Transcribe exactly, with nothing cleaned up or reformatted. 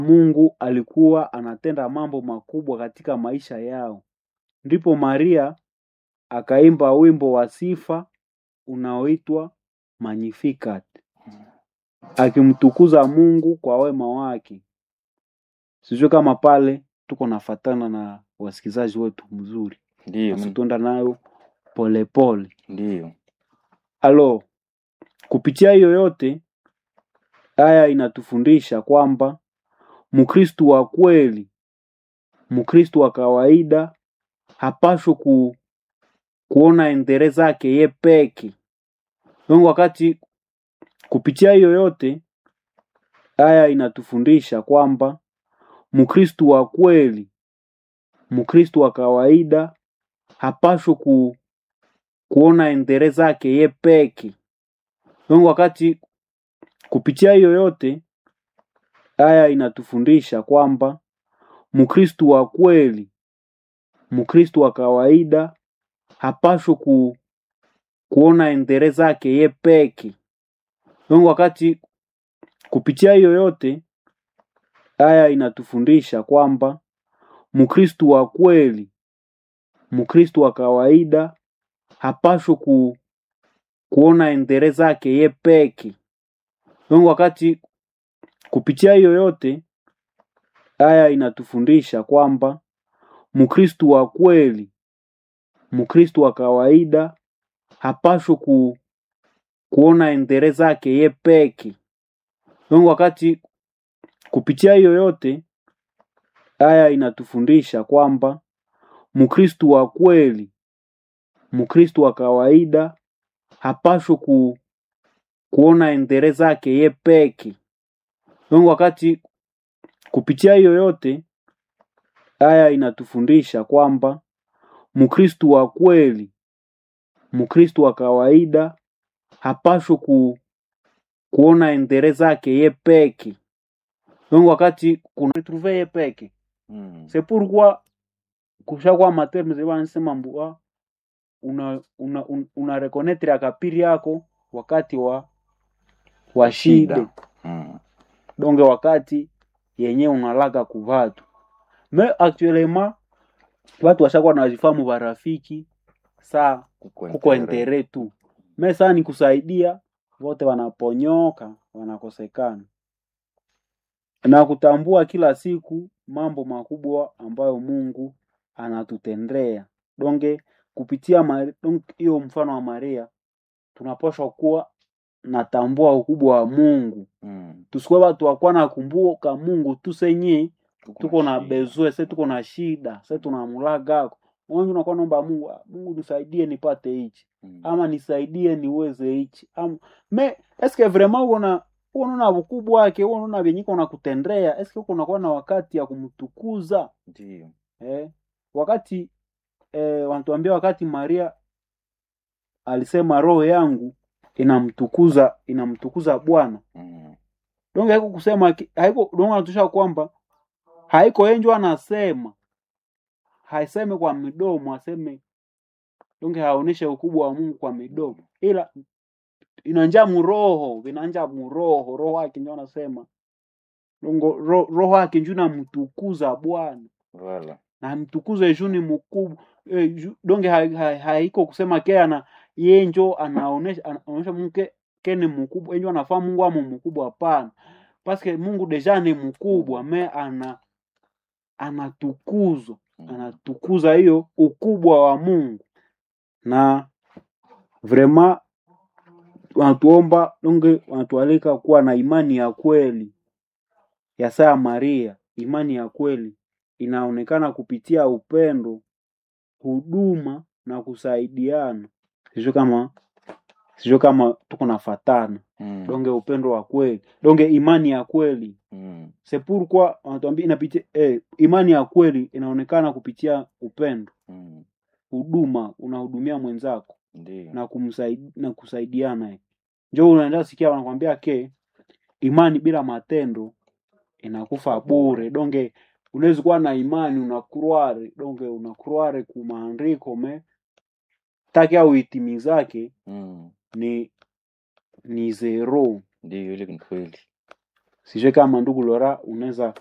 Mungu alikuwa anatenda mambo makubwa katika maisha yao. Ndipo Maria akaimba wimbo wa sifa unaoitwa Magnificat, akimtukuza Mungu kwa wema wake. Sijui kama pale tuko nafatana na wasikizaji wetu mzuri. Ndio. Asitunda nayo pole pole. Ndio. Alo, kupitia hiyo yote aya inatufundisha kwamba Mkristo wa kweli, Mkristo wa kawaida hapaswi ku, kuona endere zake ye peke. Mungu wakati kupitia hiyo yote aya inatufundisha kwamba Mkristo wa kweli, Mkristo wa kawaida hapaswi ku, kuona endere zake ye peke. Mungu wakati kupitia hiyo yote aya inatufundisha kwamba Mkristo wa kweli, Mkristo wa kawaida hapaswi ku, kuona endere zake ye peke. Mungu wakati kupitia hiyo yote aya inatufundisha kwamba Mkristo wa kweli, Mkristo wa kawaida hapaswi ku, kuona endere zake ye peke. Mungu wakati kupitia hiyo yote aya inatufundisha kwamba Mkristo wa kweli, Mkristo wa kawaida hapaswi ku, kuona endere zake ye peke. Mungu wakati kupitia hiyo yote aya inatufundisha kwamba Mkristo wa kweli, Mkristo wa kawaida hapaswi ku, kuona endere zake ye peke. Mungu wakati kupitia hiyo yote aya inatufundisha kwamba Mkristo wa kweli, Mkristo wa kawaida hapaswi ku, kuona endere zake ye peke. Mungu wakati kuna retrouver ye peke. Mm. C'est pourquoi kushakuwa materme zeba nasema mbua una una una, una reconnaître akapiri yako wakati wa wa shida. Mm. Donge wakati yenye unalaga kuvatu. Me actuellement watu washakuwa na wajifamu barafiki saa kuko entere tu. Me saa ni kusaidia wote wanaponyoka, wanakosekana. Na kutambua kila siku mambo makubwa ambayo Mungu anatutendea. Donge kupitia hiyo mfano wa Maria tunapaswa kuwa natambua ukubwa wa Mungu. Mm. Tusikuwe watu wakwa na kumbuka Mungu tusenye tuko na bezwe, sasa tuko na shida, sasa tunamulaga. Wewe unakuwa naomba Mungu, Mungu nisaidie nipate hichi. Mm. Ama nisaidie niweze hichi. Ama me eske vraiment unaona unaona ukubwa wake, unaona venyiko unakutendea, eske uko unakuwa na wakati ya kumtukuza? Ndio. Eh, wakati eh wanatuambia wakati Maria alisema roho yangu inamtukuza inamtukuza Bwana. Mm. Donge haiko kusema haiko donge anatusha kwamba haiko enjo anasema. Haiseme kwa midomo, aseme donge haoneshe ukubwa wa Mungu kwa midomo. Ila inanja muroho, vinanja muroho, roho yake ndio anasema. Dongo ro, roho yake ndio namtukuza Bwana. Wala. Na mtukuze juni mkubwa. E, donge haiko ha, ha, kusema kea na yeye ndio anaonesha anaonesha Mungu kene mkubwa, ndio anafahamu Mungu amo mkubwa hapana. Paske Mungu deja ni mkubwa, me ana anatukuzwa, anatukuza hiyo ukubwa wa Mungu. Na vraiment wanatuomba donge wanatualika kuwa na imani ya kweli ya saa Maria. Imani ya kweli inaonekana kupitia upendo, huduma na kusaidiana. Sio kama sio kama tuko nafatana. Mm. Donge upendo wa kweli, donge imani ya kweli. Mm. C'est pourquoi wanatuambia inapitia eh, imani ya kweli inaonekana kupitia upendo. Mm. Huduma, unahudumia mwenzako. Ndio. Na kumsaidia na kusaidiana. Njoo unaenda sikia wanakuambia ke imani bila matendo inakufa bure. Donge unaweza kuwa na imani unakruare, donge unakruare ku maandiko me taki au itimizake. Mm. ni ni zero. Ndio, ile ni kweli. Sije kama ndugu Lora unaweza